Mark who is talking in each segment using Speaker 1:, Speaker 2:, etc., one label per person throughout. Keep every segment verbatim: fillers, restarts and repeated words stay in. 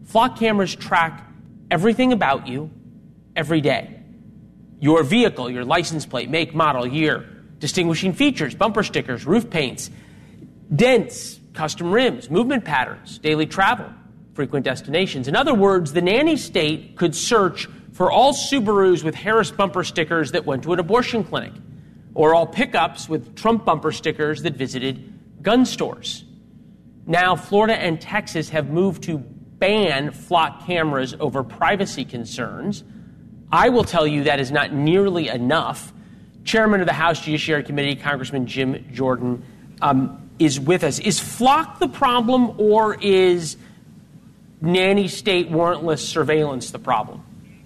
Speaker 1: Flock cameras track everything about you every day. Your vehicle, your license plate, make, model, year, distinguishing features, bumper stickers, roof paints, dents, custom rims, movement patterns, daily travel, frequent destinations. In other words, the nanny state could search for all Subarus with Harris bumper stickers that went to an abortion clinic, or all pickups with Trump bumper stickers that visited gun stores. Now, Florida and Texas have moved to ban flock cameras over privacy concerns. I will tell you that is not nearly enough. Chairman of the House Judiciary Committee, Congressman Jim Jordan, um, is with us. Is flock the problem, or is nanny state warrantless surveillance the problem?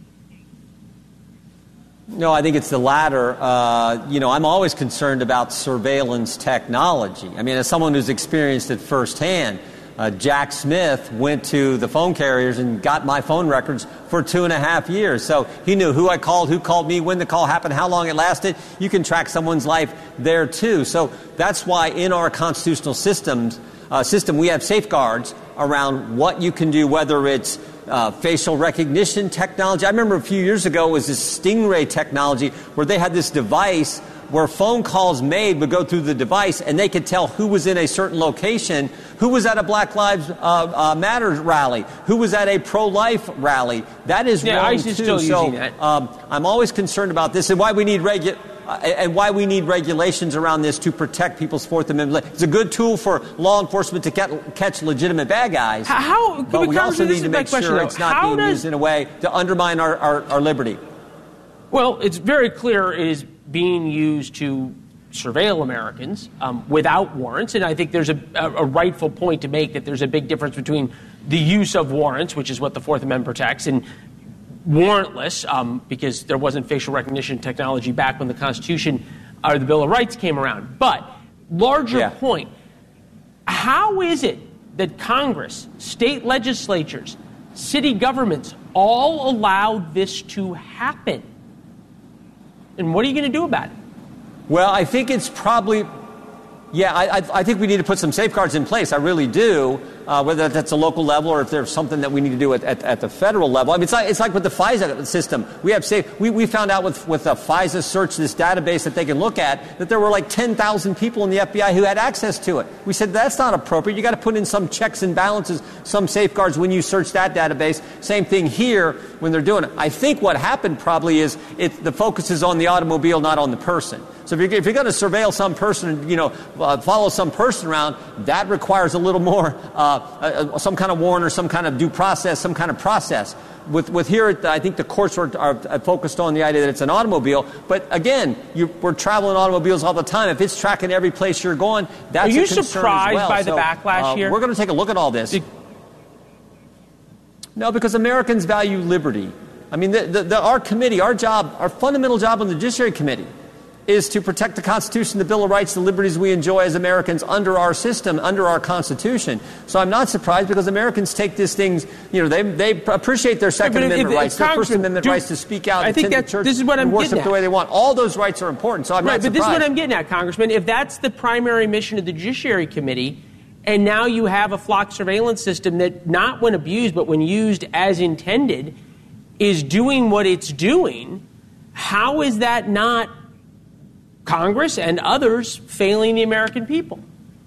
Speaker 2: No, I think it's the latter. Uh, you know, I'm always concerned about surveillance technology. I mean, as someone who's experienced it firsthand, uh, Jack Smith went to the phone carriers and got my phone records for two and a half years. So he knew who I called, who called me, when the call happened, how long it lasted. You can track someone's life there, too. So that's why in our constitutional systems, uh, system, we have safeguards around what you can do, whether it's Uh, facial recognition technology. I remember a few years ago it was this Stingray technology where they had this device where phone calls made would go through the device and they could tell who was in a certain location, who was at a Black Lives uh, uh, Matter rally, who was at a pro-life rally. That is
Speaker 1: yeah,
Speaker 2: wrong,
Speaker 1: ICE
Speaker 2: too.
Speaker 1: is still
Speaker 2: so
Speaker 1: using that.
Speaker 2: Um, I'm always concerned about this and why we need regu- uh, and why we need regulations around this to protect people's Fourth Amendment. It's a good tool for law enforcement to get, catch legitimate bad guys.
Speaker 1: How,
Speaker 2: but we also need to make sure
Speaker 1: question,
Speaker 2: it's not
Speaker 1: How
Speaker 2: being
Speaker 1: does,
Speaker 2: used in a way to undermine our, our, our liberty.
Speaker 1: Well, it's very clear it is being used to surveil Americans um, without warrants, and I think there's a, a, a rightful point to make that there's a big difference between the use of warrants, which is what the Fourth Amendment protects, and warrantless, um, because there wasn't facial recognition technology back when the Constitution or the Bill of Rights came around. But larger
Speaker 2: yeah.
Speaker 1: point, how is it that Congress, state legislatures, city governments all allowed this to happen? And what are you going to do about it?
Speaker 2: Well, I think it's probably, yeah, I, I, I think we need to put some safeguards in place. I really do, uh, whether that's a local level or if there's something that we need to do at, at, at the federal level. I mean, it's like, it's like with the FISA system. We have safe, we, we found out with, with the FISA search, this database that they can look at, that there were like ten thousand people in the F B I who had access to it. We said that's not appropriate. You got to put in some checks and balances, some safeguards when you search that database. Same thing here when they're doing it. I think what happened probably is it, the focus is on the automobile, not on the person. So if you're, if you're going to surveil some person, you know, uh, follow some person around, that requires a little more, uh, uh, some kind of warrant or some kind of due process, some kind of process. With, with here, I think the courts are, are focused on the idea that it's an automobile. But again, you, we're traveling automobiles all the time. If it's tracking every place you're going, that's
Speaker 1: Are you
Speaker 2: a concern
Speaker 1: surprised
Speaker 2: as well.
Speaker 1: by
Speaker 2: so,
Speaker 1: the backlash
Speaker 2: uh,
Speaker 1: here?
Speaker 2: We're going to take a look at all this.
Speaker 1: Did-
Speaker 2: no, because Americans value liberty. I mean, the, the, the, our committee, our job, our fundamental job on the Judiciary Committee is to protect the Constitution, the Bill of Rights, the liberties we enjoy as Americans under our system, under our Constitution. So I'm not surprised because Americans take these things, you know, they they appreciate their Second
Speaker 1: yeah,
Speaker 2: Amendment
Speaker 1: if,
Speaker 2: rights,
Speaker 1: if
Speaker 2: their First Amendment
Speaker 1: do,
Speaker 2: rights to speak out,
Speaker 1: I
Speaker 2: attend
Speaker 1: think
Speaker 2: the church,
Speaker 1: this is what I'm
Speaker 2: and worship
Speaker 1: getting
Speaker 2: the way
Speaker 1: at.
Speaker 2: they want. All those rights are important, so I'm
Speaker 1: right,
Speaker 2: not surprised.
Speaker 1: But this is what I'm getting at, Congressman. If that's the primary mission of the Judiciary Committee, and now you have a flock surveillance system that, not when abused, but when used as intended, is doing what it's doing, how is that not Congress and others failing the American people?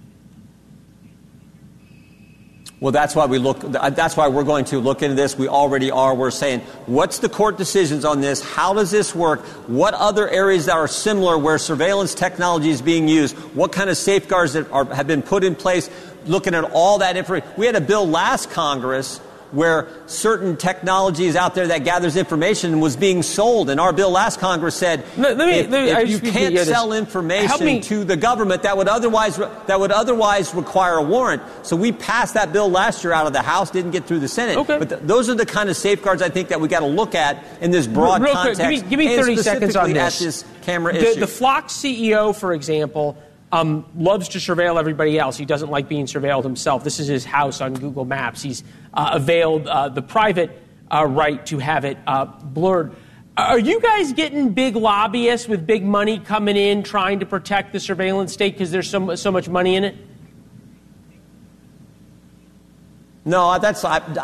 Speaker 2: Well, that's why we look. That's why we're going to look into this. We already are. We're saying, what's the court decisions on this? How does this work? What other areas that are similar where surveillance technology is being used? What kind of safeguards that are, have been put in place? Looking at all that information. We had a bill last Congress where certain technologies out there that gathers information was being sold. And our bill last Congress said,
Speaker 1: let, let me,
Speaker 2: if,
Speaker 1: let me,
Speaker 2: if you can't
Speaker 1: me
Speaker 2: sell information
Speaker 1: me.
Speaker 2: to the government that would otherwise that would otherwise require a warrant. So we passed that bill last year out of the House, didn't get through the Senate.
Speaker 1: Okay.
Speaker 2: But th- those are the kind of safeguards I think that we got to look at in this broad
Speaker 1: Real
Speaker 2: context.
Speaker 1: Quick, give me, give me thirty seconds on this.
Speaker 2: At this camera
Speaker 1: the,
Speaker 2: issue.
Speaker 1: The Flock C E O, for example, Um, loves to surveil everybody else. He doesn't like being surveilled himself. This is his house on Google Maps. He's uh, availed uh, the private uh, right to have it uh, blurred. Are you guys getting big lobbyists with big money coming in trying to protect the surveillance state because there's so, so much money in it?
Speaker 2: No, that's I,